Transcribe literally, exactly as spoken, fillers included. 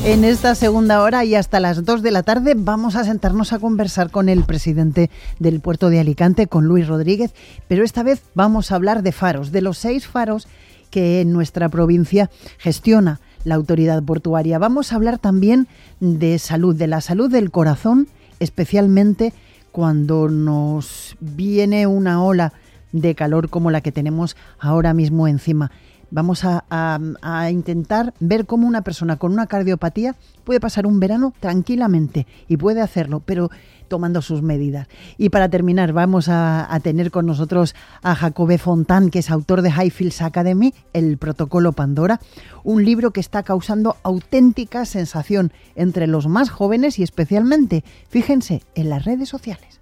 En esta segunda hora y hasta las dos de la tarde vamos a sentarnos a conversar con el presidente del puerto de Alicante, con Luis Rodríguez, pero esta vez vamos a hablar de faros, de los seis faros que en nuestra provincia gestiona la autoridad portuaria. Vamos a hablar también de salud, de la salud del corazón, especialmente cuando nos viene una ola de calor como la que tenemos ahora mismo encima. Vamos a, a, a intentar ver cómo una persona con una cardiopatía puede pasar un verano tranquilamente y puede hacerlo, pero tomando sus medidas. Y para terminar vamos a, a tener con nosotros a Jacobe Fontán, que es autor de Highfields Academy, El Protocolo Pandora, un libro que está causando auténtica sensación entre los más jóvenes y especialmente, fíjense, en las redes sociales.